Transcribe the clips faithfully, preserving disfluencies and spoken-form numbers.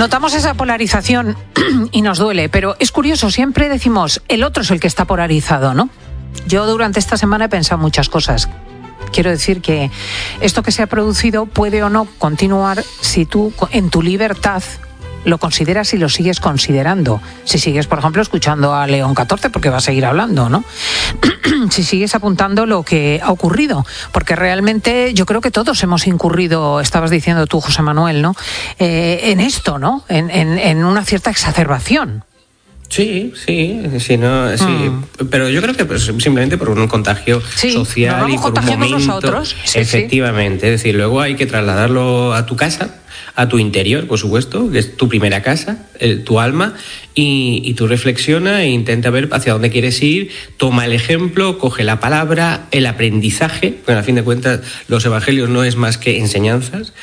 Notamos esa polarización y nos duele, pero es curioso, siempre decimos, el otro es el que está polarizado, ¿no? Yo durante esta semana he pensado muchas cosas. Quiero decir que esto que se ha producido puede o no continuar si tú, en tu libertad, lo consideras y lo sigues considerando. Si sigues, por ejemplo, escuchando a León catorce, porque va a seguir hablando, ¿no? Si sigues apuntando lo que ha ocurrido, porque realmente yo creo que todos hemos incurrido, estabas diciendo tú, José Manuel, ¿no? Eh, en esto, ¿no? En, en, en una cierta exacerbación. Sí, sí, sí, no, sí. Mm. Pero yo creo que pues, simplemente por un contagio sí, social y por un momento. Nosotros. Sí, efectivamente, sí. Es decir, luego hay que trasladarlo a tu casa, a tu interior, por supuesto, que es tu primera casa, eh, tu alma, y, y tú reflexiona e intenta ver hacia dónde quieres ir, toma el ejemplo, coge la palabra, el aprendizaje, porque a fin de cuentas los evangelios no es más que enseñanzas,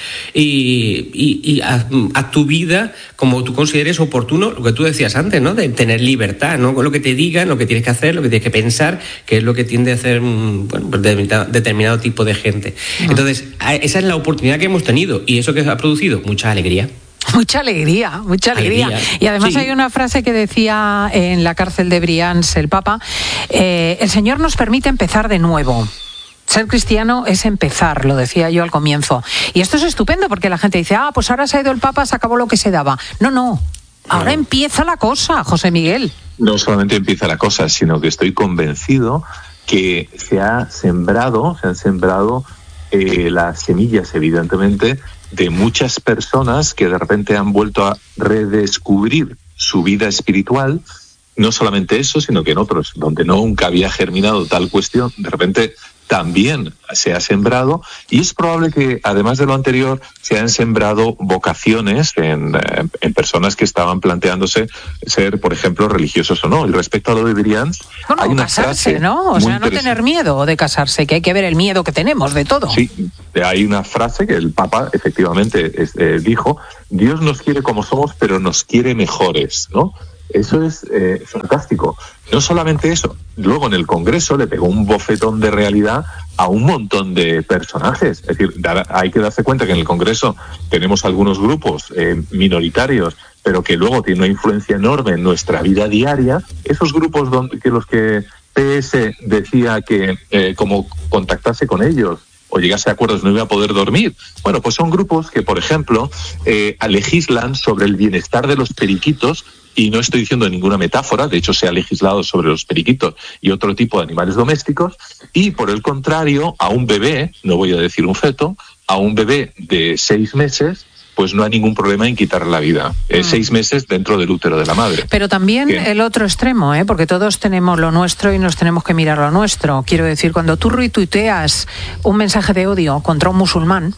y, y, y haz, haz tu vida como tú consideres oportuno, lo que tú decías antes, ¿no? De tener libertad, ¿no? Con lo que te digan, lo que tienes que hacer, lo que tienes que pensar, que es lo que tiende a hacer bueno, pues determinado, determinado tipo de gente. Entonces, esa es la oportunidad que hemos tenido, y eso que ha producido mucha alegría. Mucha alegría, mucha alegría. alegría. Y además sí. Hay una frase que decía en la cárcel de Brians el Papa, eh, el Señor nos permite empezar de nuevo. Ser cristiano es empezar, lo decía yo al comienzo. Y esto es estupendo porque la gente dice, ah, pues ahora se ha ido el Papa, se acabó lo que se daba. No, no, ahora no. Empieza la cosa, José Miguel. No solamente empieza la cosa, sino que estoy convencido que se ha sembrado, se han sembrado eh, las semillas, evidentemente, de muchas personas que de repente han vuelto a redescubrir su vida espiritual. No solamente eso, sino que en otros, donde nunca había germinado tal cuestión, de repente también se ha sembrado, y es probable que, además de lo anterior, se han sembrado vocaciones en, en personas que estaban planteándose ser, por ejemplo, religiosos o no. Y respecto a lo de Brians, bueno, hay una casarse, frase, ¿no? O sea, no tener miedo de casarse, que hay que ver el miedo que tenemos de todo. Sí, hay una frase que el Papa efectivamente eh, dijo, Dios nos quiere como somos, pero nos quiere mejores, ¿no? Eso es eh, fantástico. No solamente eso, luego en el Congreso le pegó un bofetón de realidad a un montón de personajes. Es decir, hay que darse cuenta que en el Congreso tenemos algunos grupos eh, minoritarios, pero que luego tienen una influencia enorme en nuestra vida diaria. Esos grupos donde, que los que P S decía que eh, como contactase con ellos o llegase a acuerdos no iba a poder dormir. Bueno, pues son grupos que, por ejemplo, eh, legislan sobre el bienestar de los periquitos. Y no estoy diciendo ninguna metáfora, de hecho se ha legislado sobre los periquitos y otro tipo de animales domésticos, y por el contrario, a un bebé, no voy a decir un feto, a un bebé de seis meses, pues no hay ningún problema en quitarle la vida. Eh, mm. Seis meses dentro del útero de la madre. Pero también Bien. El otro extremo, ¿eh? Porque todos tenemos lo nuestro y nos tenemos que mirar lo nuestro. Quiero decir, cuando tú retuiteas un mensaje de odio contra un musulmán,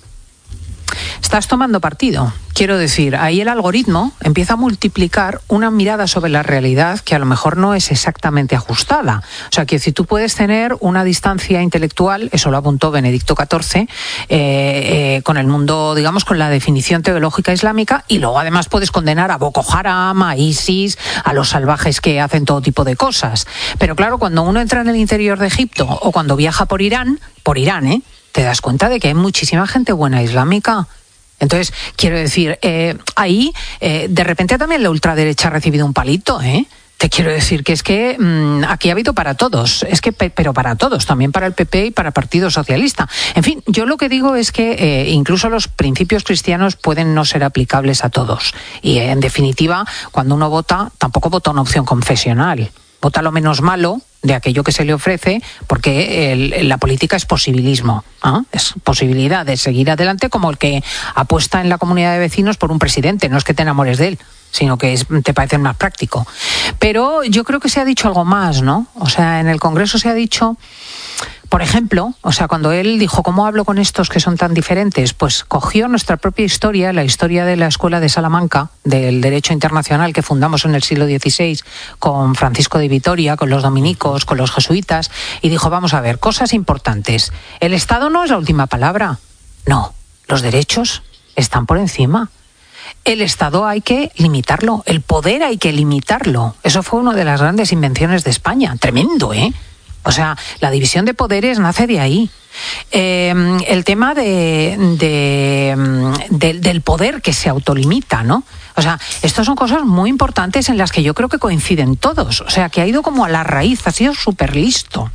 estás tomando partido. Quiero decir, ahí el algoritmo empieza a multiplicar una mirada sobre la realidad que a lo mejor no es exactamente ajustada. O sea, que si tú puedes tener una distancia intelectual, eso lo apuntó Benedicto catorce, eh, eh, con el mundo, digamos, con la definición teológica islámica, y luego además puedes condenar a Boko Haram, a ISIS, a los salvajes que hacen todo tipo de cosas. Pero claro, cuando uno entra en el interior de Egipto o cuando viaja por Irán, por Irán, ¿eh? te das cuenta de que hay muchísima gente buena islámica. Entonces, quiero decir, eh, ahí eh, de repente también la ultraderecha ha recibido un palito, ¿eh? Te quiero decir que es que mmm, aquí ha habido para todos, es que pero para todos, también para el P P y para el Partido Socialista. En fin, yo lo que digo es que eh, incluso los principios cristianos pueden no ser aplicables a todos. Y eh, en definitiva, cuando uno vota, tampoco vota una opción confesional. Vota lo menos malo de aquello que se le ofrece, porque el, la política es posibilismo, ¿eh? Es posibilidad de seguir adelante, como el que apuesta en la comunidad de vecinos por un presidente. No es que te enamores de él, sino que es, te parece más práctico. Pero yo creo que se ha dicho algo más, ¿no? O sea, en el Congreso se ha dicho, por ejemplo, o sea, cuando él dijo, ¿cómo hablo con estos que son tan diferentes? Pues cogió nuestra propia historia, la historia de la Escuela de Salamanca, del Derecho Internacional que fundamos en el siglo dieciséis con Francisco de Vitoria, con los dominicos, con los jesuitas, y dijo, vamos a ver, cosas importantes. El Estado no es la última palabra. No, los derechos están por encima. El Estado hay que limitarlo, el poder hay que limitarlo. Eso fue una de las grandes invenciones de España. Tremendo, ¿eh? O sea, la división de poderes nace de ahí. Eh, el tema de, de, de, del poder que se autolimita, ¿no? O sea, estas son cosas muy importantes en las que yo creo que coinciden todos. O sea, que ha ido como a la raíz, ha sido súper listo.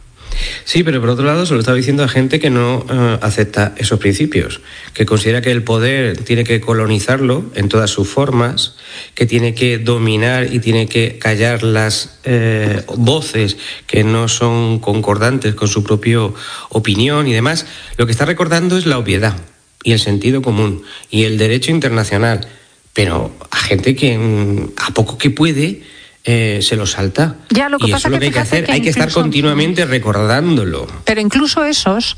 Sí, pero por otro lado se lo estaba diciendo a gente que no uh, acepta esos principios, que considera que el poder tiene que colonizarlo en todas sus formas, que tiene que dominar y tiene que callar las eh, voces que no son concordantes con su propia opinión y demás. Lo que está recordando es la obviedad y el sentido común y el derecho internacional, pero a gente que mm, a poco que puede... Eh, se lo salta. Ya, lo que y pasa eso es lo que hay que hacer, que hay que estar continuamente recordándolo. Pero incluso esos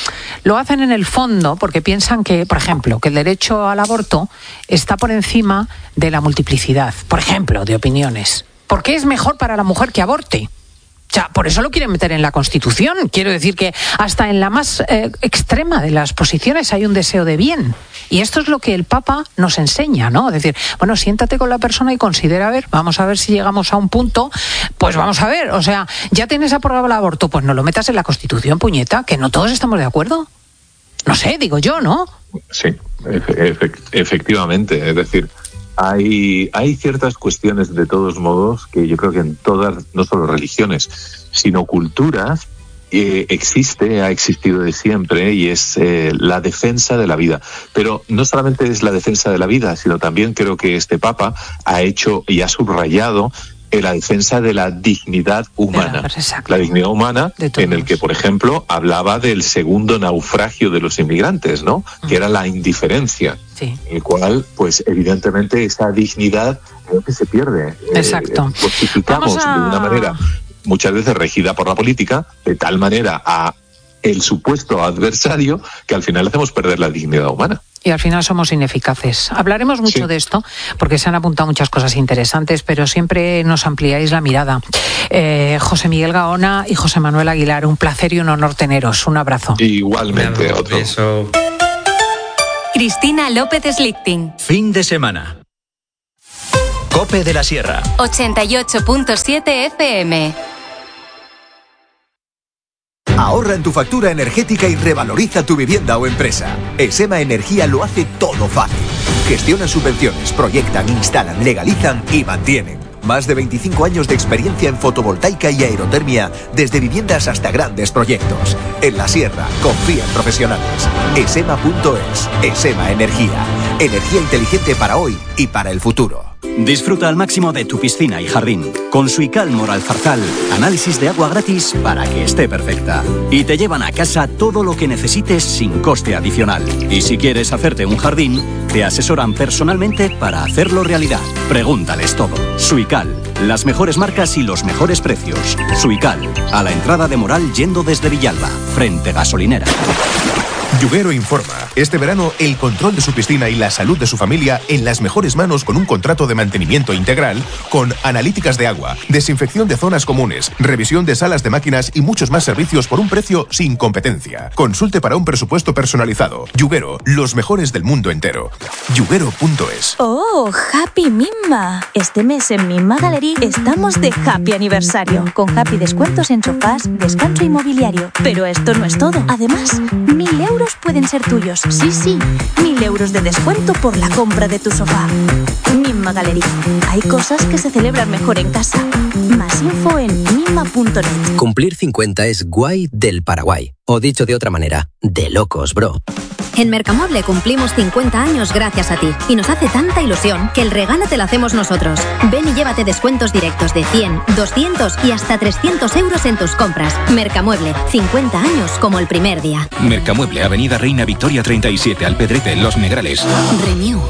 lo hacen en el fondo porque piensan que, por ejemplo, que el derecho al aborto está por encima de la multiplicidad, por ejemplo, de opiniones. ¿Por qué es mejor para la mujer que aborte? O sea, por eso lo quieren meter en la Constitución. Quiero decir que hasta en la más eh, extrema de las posiciones hay un deseo de bien. Y esto es lo que el Papa nos enseña, ¿no? Es decir, bueno, siéntate con la persona y considera, a ver, vamos a ver si llegamos a un punto, pues vamos a ver, o sea, ya tienes aprobado el aborto, pues no lo metas en la Constitución, puñeta, que no todos estamos de acuerdo. No sé, digo yo, ¿no? Sí, efe- efectivamente, es decir... Hay, hay ciertas cuestiones, de todos modos, que yo creo que en todas, no solo religiones, sino culturas, eh, existe, ha existido de siempre, y es eh, la defensa de la vida. Pero no solamente es la defensa de la vida, sino también creo que este Papa ha hecho y ha subrayado en la defensa de la dignidad humana. La, la dignidad humana, en el que, por ejemplo, hablaba del segundo naufragio de los inmigrantes, ¿no? Uh-huh. Que era la indiferencia. Sí. En el cual, pues, evidentemente, esa dignidad creo que se pierde. Exacto. Eh, justificamos a... de una manera muchas veces regida por la política, de tal manera a el supuesto adversario, que al final hacemos perder la dignidad humana. Y al final somos ineficaces. Hablaremos mucho sí. de esto, porque se han apuntado muchas cosas interesantes, pero siempre nos ampliáis la mirada. Eh, José Miguel Gaona y José Manuel Aguilar, un placer y un honor teneros. Un abrazo. Igualmente, Un otro. Beso. Cristina López Slichting. Fin de semana. COPE de la Sierra. ochenta y ocho punto siete F M. Ahorra en tu factura energética y revaloriza tu vivienda o empresa. Esema Energía lo hace todo fácil. Gestionan subvenciones, proyectan, instalan, legalizan y mantienen. Más de veinticinco años de experiencia en fotovoltaica y aerotermia, desde viviendas hasta grandes proyectos. En la Sierra, confía en profesionales. Esema punto es. Esema Energía. Energía inteligente para hoy y para el futuro. Disfruta al máximo de tu piscina y jardín. Con Suical Moralzarzal, análisis de agua gratis para que esté perfecta. Y te llevan a casa todo lo que necesites sin coste adicional. Y si quieres hacerte un jardín, te asesoran personalmente para hacerlo realidad. Pregúntales todo. Suical, las mejores marcas y los mejores precios. Suical, a la entrada de Moral yendo desde Villalba, frente gasolinera. Yuguero informa. Este verano, el control de su piscina y la salud de su familia en las mejores manos con un contrato de mantenimiento integral con analíticas de agua, desinfección de zonas comunes, revisión de salas de máquinas y muchos más servicios por un precio sin competencia. Consulte para un presupuesto personalizado. Yuguero, los mejores del mundo entero. Yuguero punto es. ¡Oh, Happy Mimma! Este mes en Mimma Gallery estamos de Happy Aniversario, con Happy descuentos en sofás, descanso inmobiliario. Pero esto no es todo. Además, mil euros pueden ser tuyos. Sí, sí, mil euros de descuento por la compra de tu sofá. Mimma Gallery. Hay cosas que se celebran mejor en casa. Más info en mimma punto net. Cumplir cincuenta es guay del Paraguay. O dicho de otra manera, de locos, bro. En Mercamueble cumplimos cincuenta años gracias a ti y nos hace tanta ilusión que el regalo te lo hacemos nosotros. Ven y llévate descuentos directos de cien, doscientos y hasta trescientos euros en tus compras. Mercamueble, cincuenta años como el primer día. Mercamueble, Avenida Reina Victoria treinta y siete, Alpedrete, Los Negrales. Renew.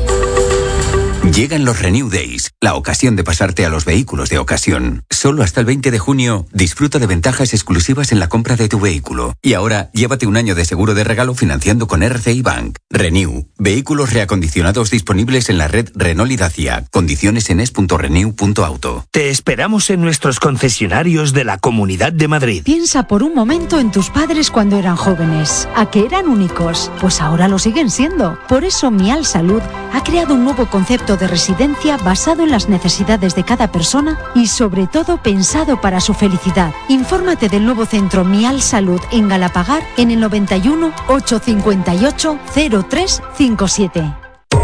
Llegan los Renew Days, la ocasión de pasarte a los vehículos de ocasión. Solo hasta el veinte de junio, disfruta de ventajas exclusivas en la compra de tu vehículo. Y ahora, llévate un año de seguro de regalo financiando con R C I Bank. Renew, vehículos reacondicionados disponibles en la red Renault y Dacia. Condiciones en es punto renew punto auto. Te esperamos en nuestros concesionarios de la Comunidad de Madrid. Piensa por un momento en tus padres cuando eran jóvenes. ¿A que eran únicos? Pues ahora lo siguen siendo. Por eso Mial Salud ha creado un nuevo concepto de residencia basado en las necesidades de cada persona y sobre todo pensado para su felicidad. Infórmate del nuevo centro Mial Salud en Galapagar en el noventa y uno, ochocientos cincuenta y ocho, cero tres cincuenta y siete.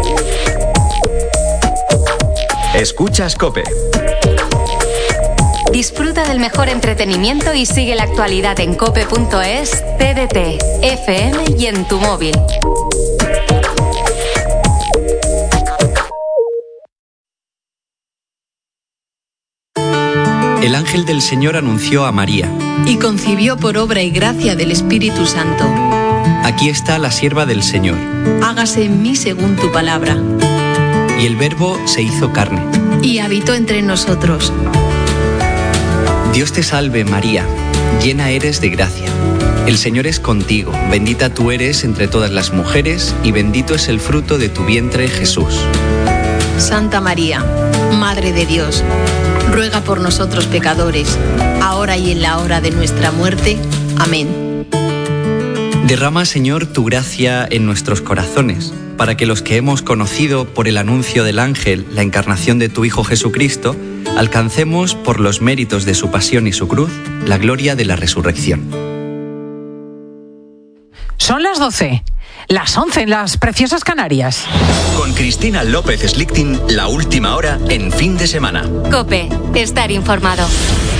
Escuchas COPE. Disfruta del mejor entretenimiento y sigue la actualidad en cope punto es, T D T, F M y en tu móvil. El ángel del Señor anunció a María. Y concibió por obra y gracia del Espíritu Santo. Aquí está la sierva del Señor. Hágase en mí según tu palabra. Y el Verbo se hizo carne. Y habitó entre nosotros. Dios te salve, María, llena eres de gracia. El Señor es contigo, bendita tú eres entre todas las mujeres, y bendito es el fruto de tu vientre, Jesús. Santa María, Madre de Dios, ruega por nosotros pecadores, ahora y en la hora de nuestra muerte. Amén. Derrama, Señor, tu gracia en nuestros corazones, para que los que hemos conocido por el anuncio del ángel la encarnación de tu Hijo Jesucristo, alcancemos, por los méritos de su pasión y su cruz, la gloria de la resurrección. Son las doce, las once en las preciosas Canarias. Con Cristina López Slichting, la última hora en fin de semana. COPE, estar informado.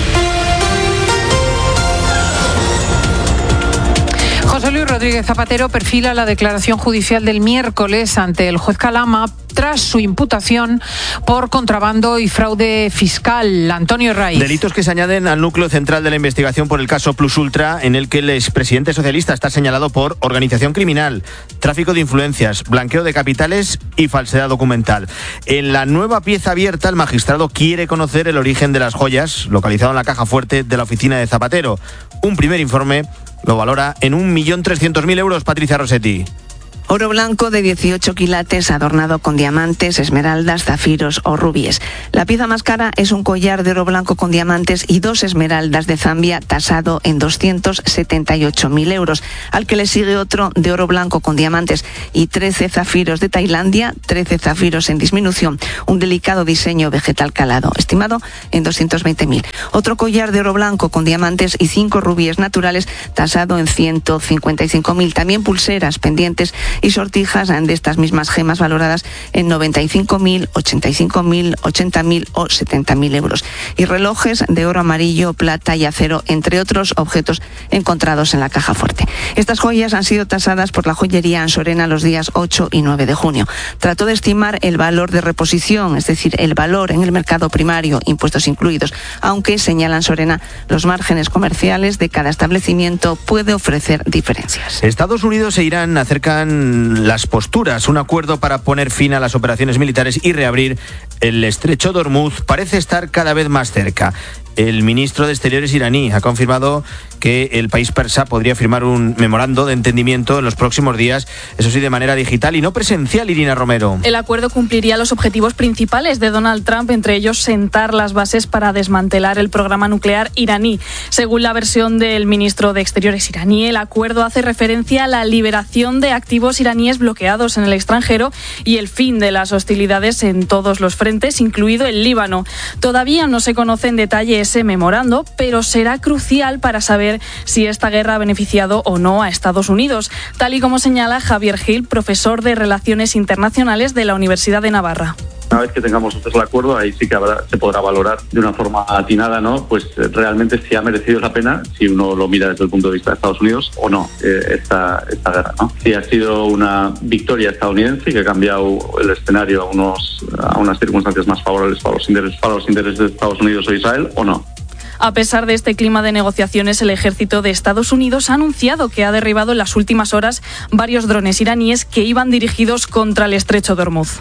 José Luis Rodríguez Zapatero perfila la declaración judicial del miércoles ante el juez Calama tras su imputación por contrabando y fraude fiscal. Antonio Raiz. Delitos que se añaden al núcleo central de la investigación por el caso Plus Ultra, en el que el expresidente socialista está señalado por organización criminal, tráfico de influencias, blanqueo de capitales y falsedad documental. En la nueva pieza abierta, el magistrado quiere conocer el origen de las joyas, localizado en la caja fuerte de la oficina de Zapatero. Un primer informe lo valora en un millón trescientos mil euros. Patricia Rossetti. Oro blanco de dieciocho quilates adornado con diamantes, esmeraldas, zafiros o rubíes. La pieza más cara es un collar de oro blanco con diamantes y dos esmeraldas de Zambia tasado en doscientos setenta y ocho mil euros, al que le sigue otro de oro blanco con diamantes y trece zafiros de Tailandia, trece zafiros en disminución, un delicado diseño vegetal calado, estimado en doscientos veinte mil. Otro collar de oro blanco con diamantes y cinco rubíes naturales tasado en ciento cincuenta y cinco mil. También pulseras, pendientes y sortijas de estas mismas gemas valoradas en noventa y cinco mil, ochenta y cinco mil, ochenta mil o setenta mil euros. Y relojes de oro amarillo, plata y acero, entre otros objetos encontrados en la caja fuerte. Estas joyas han sido tasadas por la joyería Ansorena los días ocho y nueve de junio. Trató de estimar el valor de reposición, es decir, el valor en el mercado primario, impuestos incluidos, aunque, señala Ansorena, los márgenes comerciales de cada establecimiento puede ofrecer diferencias. Estados Unidos e Irán acercan las posturas. Un acuerdo para poner fin a las operaciones militares y reabrir el estrecho de Hormuz parece estar cada vez más cerca. El ministro de Exteriores iraní ha confirmado que el país persa podría firmar un memorando de entendimiento en los próximos días, eso sí, de manera digital y no presencial. Irina Romero. El acuerdo cumpliría los objetivos principales de Donald Trump, entre ellos sentar las bases para desmantelar el programa nuclear iraní. Según la versión del ministro de Exteriores iraní, el acuerdo hace referencia a la liberación de activos iraníes bloqueados en el extranjero y el fin de las hostilidades en todos los frentes, incluido el Líbano. Todavía no se conoce en detalle ese memorando, pero será crucial para saber si esta guerra ha beneficiado o no a Estados Unidos, tal y como señala Javier Gil, profesor de Relaciones Internacionales de la Universidad de Navarra. Una vez que tengamos nosotros el acuerdo, ahí sí que habrá, se podrá valorar de una forma atinada, ¿no? Pues realmente si ha merecido la pena, si uno lo mira desde el punto de vista de Estados Unidos o no, eh, esta, esta guerra, ¿no? Si ha sido una victoria estadounidense que ha cambiado el escenario a, unos, a unas circunstancias más favorables para los intereses, para los intereses de Estados Unidos o Israel o no. A pesar de este clima de negociaciones, el ejército de Estados Unidos ha anunciado que ha derribado en las últimas horas varios drones iraníes que iban dirigidos contra el estrecho de Hormuz.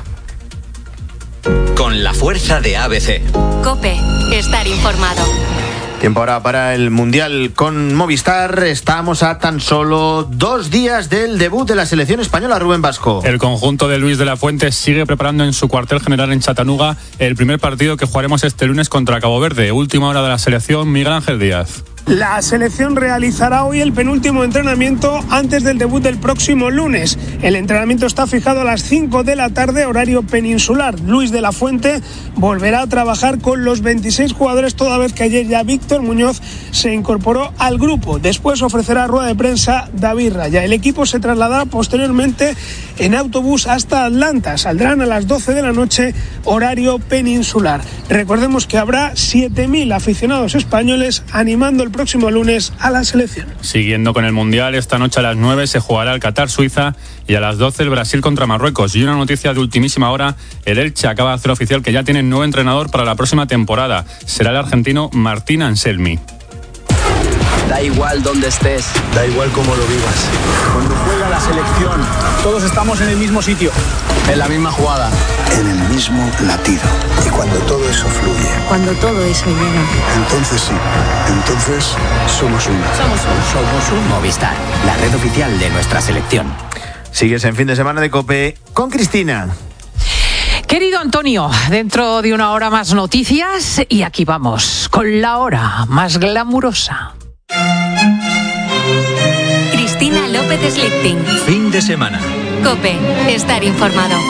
Con la fuerza de A B C. COPE, estar informado. Tiempo ahora para el Mundial con Movistar. Estamos a tan solo dos días del debut de la selección española. Rubén Vasco. El conjunto de Luis de la Fuente sigue preparando en su cuartel general en Chattanooga el primer partido que jugaremos este lunes contra Cabo Verde. Última hora de la selección, Miguel Ángel Díaz. La selección realizará hoy el penúltimo entrenamiento antes del debut del próximo lunes. El entrenamiento está fijado a las cinco de la tarde, horario peninsular. Luis de la Fuente volverá a trabajar con los veintiséis jugadores, toda vez que ayer ya Víctor Muñoz se incorporó al grupo. Después ofrecerá rueda de prensa David Raya. El equipo se trasladará posteriormente en autobús hasta Atlanta. Saldrán a las doce de la noche, horario peninsular. Recordemos que habrá siete mil aficionados españoles animando el próximo lunes a la selección. Siguiendo con el Mundial, esta noche a las nueve se jugará el Qatar-Suiza y a las doce el Brasil contra Marruecos. Y una noticia de ultimísima hora, el Elche acaba de hacer oficial que ya tiene nuevo entrenador para la próxima temporada. Será el argentino Martín Anselmi. Da igual dónde estés, da igual cómo lo vivas. Cuando juega la selección, todos estamos en el mismo sitio, en la misma jugada, en el mismo latido. Y cuando todo eso fluye, cuando todo eso llega, entonces sí, entonces somos uno. Somos uno. Somos un Movistar, la red oficial de nuestra selección. Sigues en Fin de Semana de COPE con Cristina. Querido Antonio, dentro de una hora más noticias y aquí vamos con la hora más glamurosa. Cristina López Slichting. Fin de semana. COPE. Estar informado.